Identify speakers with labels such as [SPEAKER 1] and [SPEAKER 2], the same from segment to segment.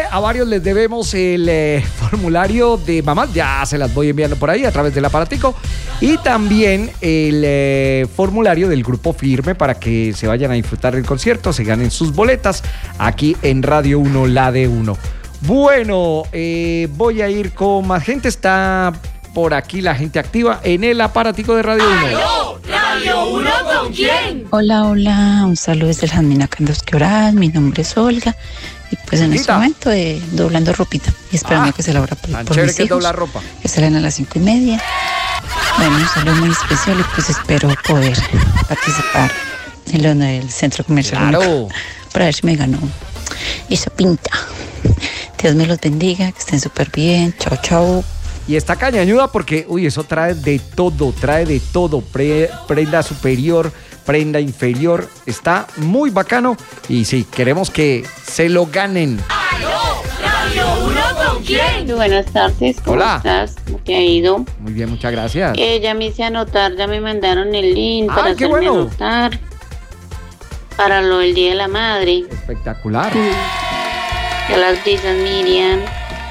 [SPEAKER 1] a varios les debemos el formulario de mamás, ya se las voy enviando por ahí a través del aparatico, y también el formulario del Grupo Firme para que se vayan a disfrutar del concierto, se ganen sus boletas aquí en Radio 1, la de 1. Bueno, voy a ir con más gente, está por aquí la gente activa en el aparatico de Radio 1.
[SPEAKER 2] ¡Aló! ¿Radio 1 con quién?
[SPEAKER 3] Hola, un saludo desde el Jazmín acá en Dos Quebradas, mi nombre es Olga, y pues en este momento doblando ropita, y esperando que se la abra por mis hijos,
[SPEAKER 1] dobla ropa.
[SPEAKER 3] Que salen a las 5:30. Bueno, un saludo muy especial y pues espero poder participar en lo del centro comercial.
[SPEAKER 1] Claro.
[SPEAKER 3] Para ver si me ganó esa pinta. Dios me los bendiga, que estén súper bien. Chao, chao.
[SPEAKER 1] Y está cañañuda porque, eso trae de todo. Prenda superior, prenda inferior. Está muy bacano. Y sí, queremos que se lo ganen.
[SPEAKER 2] ¡Aló! ¿Radio 1 con quién?
[SPEAKER 4] Buenas tardes, ¿cómo
[SPEAKER 1] Hola.
[SPEAKER 4] estás? ¿Cómo te ha ido?
[SPEAKER 1] Muy bien, muchas gracias.
[SPEAKER 4] Ya me hice anotar, ya me mandaron el link para
[SPEAKER 1] qué
[SPEAKER 4] hacerme
[SPEAKER 1] bueno.
[SPEAKER 4] anotar para lo del Día de la Madre.
[SPEAKER 1] Espectacular.
[SPEAKER 4] Ya las brisas Miriam.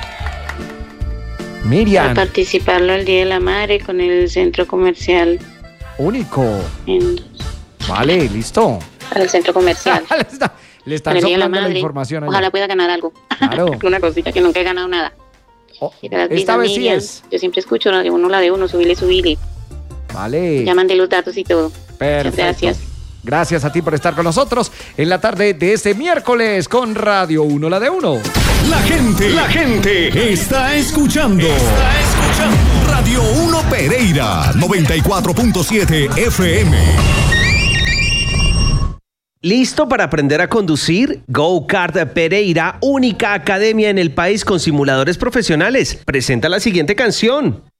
[SPEAKER 4] Para participarlo el Día de la Madre con el centro comercial.
[SPEAKER 1] Único. Vale, listo.
[SPEAKER 4] Para el centro comercial.
[SPEAKER 1] Le están soplando la información.
[SPEAKER 4] Ojalá pueda ganar algo.
[SPEAKER 1] Claro.
[SPEAKER 4] Una cosita que nunca he ganado nada.
[SPEAKER 1] Esta vez sí es.
[SPEAKER 4] Yo siempre escucho la de uno, subile.
[SPEAKER 1] Vale.
[SPEAKER 4] Ya mandé los datos y todo.
[SPEAKER 1] Perfecto.
[SPEAKER 4] Muchas gracias.
[SPEAKER 1] Gracias a ti por estar con nosotros en la tarde de este miércoles con Radio 1, la de 1.
[SPEAKER 5] La gente está escuchando. Radio 1 Pereira, 94.7 FM.
[SPEAKER 6] ¿Listo para aprender a conducir? Go Kart Pereira, única academia en el país con simuladores profesionales, presenta la siguiente canción.